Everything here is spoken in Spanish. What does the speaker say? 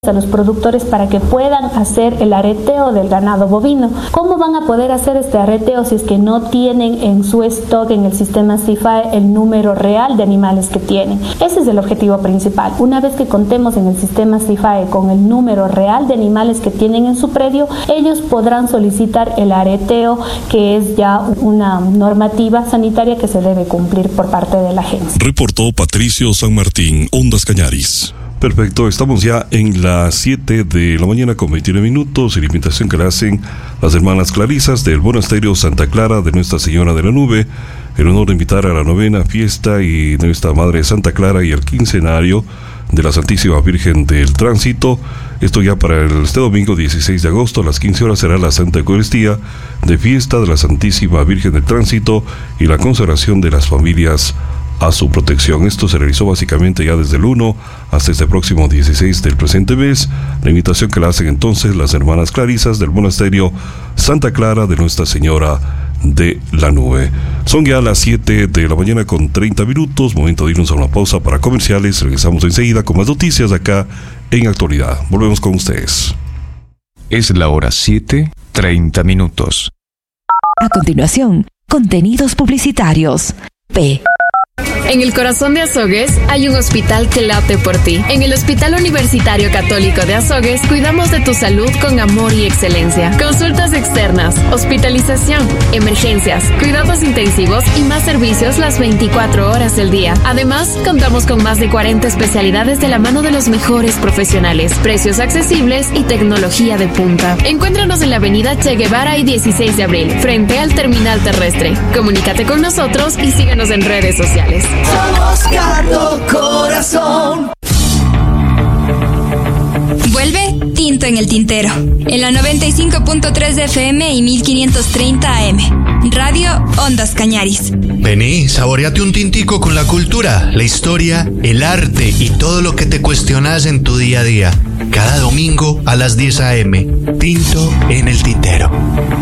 a los productores para que puedan hacer el areteo del ganado bovino. ¿Cómo van a poder hacer este areteo si es que no tienen en su stock, en el sistema CIFAE, el número real de animales que tienen? Ese es el objetivo principal. Una vez que contemos en el sistema CIFAE con el número real de animales que tienen en su predio, ellos podrán solicitar el areteo, que es ya una normativa sanitaria que se debe cumplir por parte de la agencia. Reportó Patricio San Martín, Ondas Cañaris. Perfecto, estamos ya en las 7 de la mañana con 21 minutos y la invitación que le hacen las hermanas Clarisas del Monasterio Santa Clara de Nuestra Señora de la Nube, en honor de invitar a la novena fiesta y de nuestra Madre Santa Clara y el quincenario de la Santísima Virgen del Tránsito. Esto ya para este domingo 16 de agosto a las 15 horas será la Santa Eucaristía de fiesta de la Santísima Virgen del Tránsito y la consagración de las familias a su protección. Esto se realizó básicamente ya desde el 1 hasta este próximo 16 del presente mes. La invitación que le hacen entonces las hermanas Clarisas del Monasterio Santa Clara de Nuestra Señora de la Nube. Son ya las 7 de la mañana con 30 minutos, momento de irnos a una pausa para comerciales. Regresamos enseguida con más noticias acá en Actualidad. Volvemos con ustedes. Es la hora 7:30 minutos. A continuación, contenidos publicitarios. P. En el corazón de Azogues hay un hospital que late por ti. En el Hospital Universitario Católico de Azogues cuidamos de tu salud con amor y excelencia. Consultas externas, hospitalización, emergencias, cuidados intensivos y más servicios las 24 horas del día. Además, contamos con más de 40 especialidades de la mano de los mejores profesionales, precios accesibles y tecnología de punta. Encuéntranos en la avenida Che Guevara y 16 de abril, frente al terminal terrestre. Comunícate con nosotros y síguenos en redes sociales. Somos Cardo Corazón. Vuelve Tinto en el Tintero, en la 95.3 de FM y 1530 AM. Radio Ondas Cañaris. Vení, saboreate un tintico con la cultura, la historia, el arte y todo lo que te cuestionas en tu día a día. Cada domingo a las 10 AM. Tinto en el Tintero.